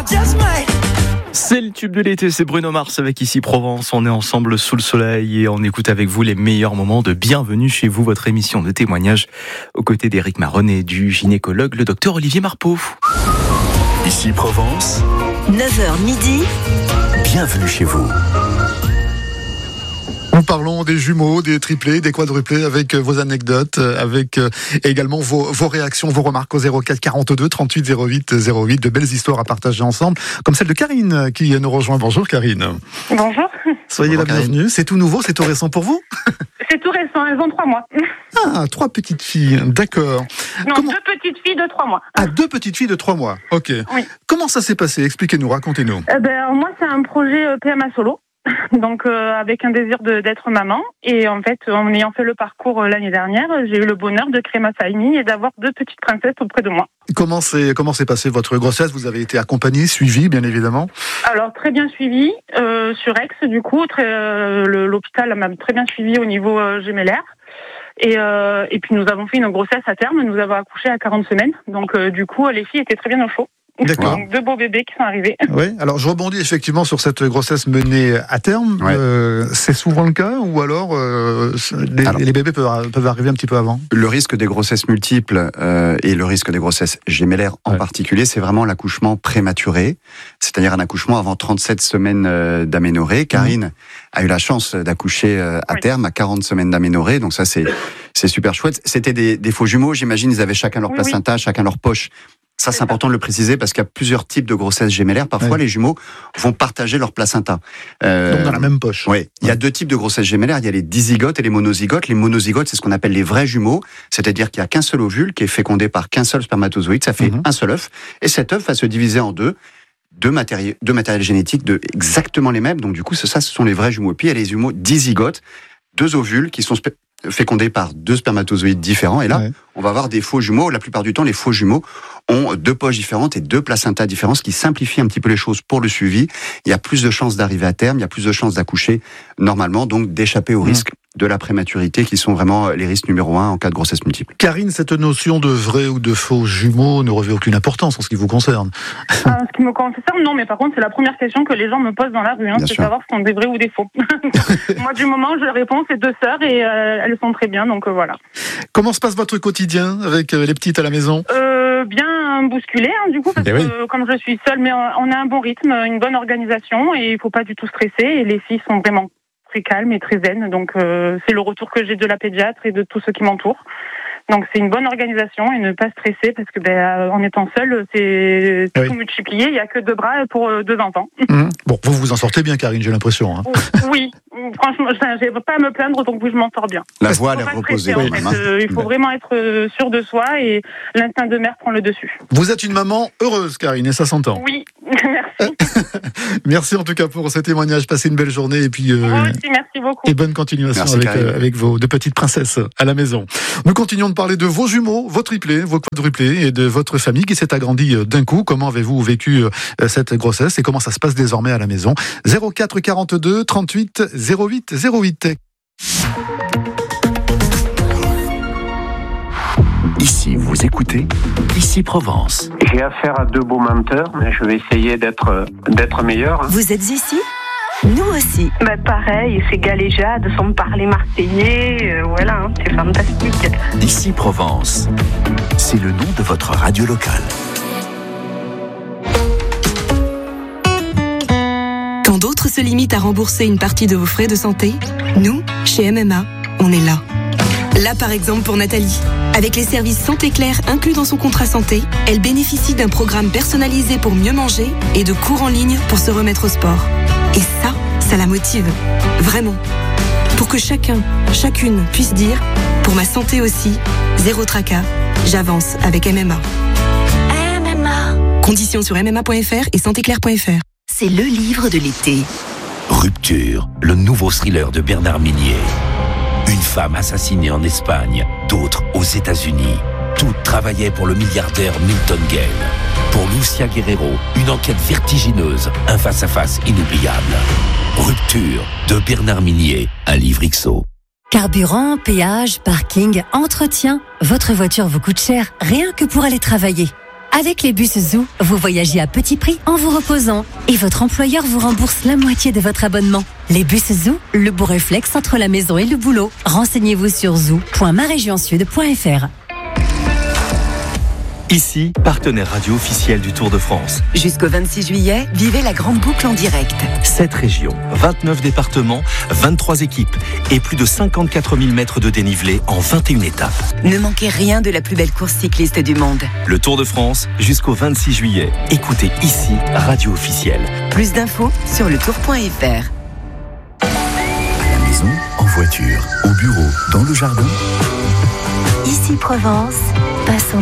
C'est le tube de l'été, c'est Bruno Mars avec Ici Provence. On est ensemble sous le soleil et on écoute avec vous les meilleurs moments de Bienvenue chez vous, votre émission de témoignage aux côtés d'Éric Marron et du gynécologue, le docteur Olivier Marpeau. Ici Provence, 9h midi. Bienvenue chez vous. Nous parlons des jumeaux, des triplés, des quadruplés avec vos anecdotes, avec également vos réactions, vos remarques au 04 42 38 08 08. De belles histoires à partager ensemble, comme celle de Karine qui nous rejoint. Bonjour Karine. Bonjour. Soyez la bienvenue. C'est tout nouveau, c'est tout récent pour vous? C'est tout récent, elles ont 3 mois. Ah, 3 petites filles, d'accord. Non, 2 petites filles de 3 mois. Ah, 2 petites filles de 3 mois, ok. Oui. Comment ça s'est passé? Expliquez-nous, racontez-nous. Moi, c'est un projet PMA solo. Donc avec un désir d'être maman, et en fait en ayant fait le parcours l'année dernière, j'ai eu le bonheur de créer ma famille et d'avoir 2 petites princesses auprès de moi. Comment s'est passée votre grossesse? Vous avez été accompagnée, suivie bien évidemment? Alors très bien suivie sur Aix du coup, l'hôpital m'a très bien suivie au niveau gémellaire. Et puis nous avons fait une grossesse à terme, nous avons accouché à 40 semaines, donc du coup les filles étaient très bien au chaud. D'accord. Donc 2 beaux bébés qui sont arrivés. Oui, alors je rebondis effectivement sur cette grossesse menée à terme. Ouais. C'est souvent le cas, ou alors les bébés peuvent arriver un petit peu avant? Le risque des grossesses multiples et le risque des grossesses gémellaires en particulier, c'est vraiment l'accouchement prématuré, c'est-à-dire un accouchement avant 37 semaines d'aménorrhée. Karine a eu la chance d'accoucher à terme à 40 semaines d'aménorrhée, donc ça c'est super chouette. C'était des faux jumeaux, j'imagine, ils avaient chacun leur placenta, chacun leur poche. Ça, c'est important de le préciser parce qu'il y a plusieurs types de grossesses gémellaires. Parfois, les jumeaux vont partager leur placenta. Donc dans la même poche. Oui. Il y a 2 types de grossesses gémellaires. Il y a les dizygotes et les monozygotes. Les monozygotes, c'est ce qu'on appelle les vrais jumeaux. C'est-à-dire qu'il n'y a qu'un seul ovule qui est fécondé par qu'un seul spermatozoïde. Ça fait un seul œuf. Et cet œuf va se diviser en deux matériels génétiques exactement les mêmes. Donc du coup, ce sont les vrais jumeaux. Et puis, il y a les jumeaux dizygotes. 2 ovules qui sont fécondés par 2 spermatozoïdes différents. Et là, on va avoir des faux jumeaux. La plupart du temps, les faux jumeaux ont 2 poches différentes et 2 placentas différents, ce qui simplifie un petit peu les choses pour le suivi. Il y a plus de chances d'arriver à terme, il y a plus de chances d'accoucher normalement, donc d'échapper aux risques de la prématurité, qui sont vraiment les risques numéro 1 en cas de grossesse multiple. Karine, cette notion de vrai ou de faux jumeaux ne revêt aucune importance en ce qui vous concerne. En ce qui me concerne, non, mais par contre, c'est la première question que les gens me posent dans la rue, c'est savoir si sont des vrais ou des faux. Moi, du moment où je réponds, c'est 2 sœurs et elles sont très bien, donc voilà. Comment se passe votre quotidien avec les petites à la maison? Bien bousculé, du coup, parce que comme je suis seule, mais on a un bon rythme, une bonne organisation, et il faut pas du tout stresser, et les filles sont vraiment très calmes et très zen, donc c'est le retour que j'ai de la pédiatre et de tous ceux qui m'entourent. Donc c'est une bonne organisation et ne pas stresser, parce que en étant seule, c'est tout multiplié, il n'y a que 2 bras pour 2 enfants. Bon, vous vous en sortez bien, Karine, j'ai l'impression. Oui, franchement, je n'ai pas à me plaindre, donc je m'en sors bien. La voix a l'air reposée. Il faut vraiment être sûr de soi, et l'instinct de mère prend le dessus. Vous êtes une maman heureuse, Karine, et ça s'entend. Oui, merci. Merci en tout cas pour ce témoignage. Passez une belle journée, et puis vous aussi, merci beaucoup. Et bonne continuation avec vos 2 petites princesses à la maison. Nous continuons de parler de vos jumeaux, vos triplés, vos quadruplés, et de votre famille qui s'est agrandie d'un coup. Comment avez-vous vécu cette grossesse et comment ça se passe désormais à la maison? 04 42 38 08 08. Ici, vous écoutez Ici Provence. J'ai affaire à 2 beaux menteurs, mais je vais essayer d'être meilleur. Vous êtes ici? Nous aussi. Pareil, c'est galéjade, sans parler marseillais, c'est fantastique. Ici Provence, c'est le nom de votre radio locale. Quand d'autres se limitent à rembourser une partie de vos frais de santé, nous, chez MMA, on est là. Là, par exemple, pour Nathalie. Avec les services Santé Claire inclus dans son contrat santé, elle bénéficie d'un programme personnalisé pour mieux manger et de cours en ligne pour se remettre au sport. Et ça la motive. Vraiment. Pour que chacune puisse dire, pour ma santé aussi, 0 tracas, j'avance avec MMA. MMA. Conditions sur mma.fr et santéclaire.fr. C'est le livre de l'été. Rupture, le nouveau thriller de Bernard Minier. Une femme assassinée en Espagne, d'autres aux États-Unis. Toutes travaillaient pour le milliardaire Milton Gale. Pour Lucia Guerrero, une enquête vertigineuse, un face-à-face inoubliable. Rupture de Bernard Minier, un livre XO. Carburant, péage, parking, entretien. Votre voiture vous coûte cher, rien que pour aller travailler. Avec les bus Zou, vous voyagez à petit prix en vous reposant. Et votre employeur vous rembourse la moitié de votre abonnement. Les bus Zou, le beau réflexe entre la maison et le boulot. Renseignez-vous sur zou.maregionsud.fr. Ici, partenaire radio officiel du Tour de France. Jusqu'au 26 juillet, vivez la grande boucle en direct. 7 régions, 29 départements, 23 équipes et plus de 54 000 mètres de dénivelé en 21 étapes. Ne manquez rien de la plus belle course cycliste du monde. Le Tour de France, jusqu'au 26 juillet. Écoutez ici, radio officielle. Plus d'infos sur letour.fr. À la maison, en voiture, au bureau, dans le jardin. Ici Provence, passons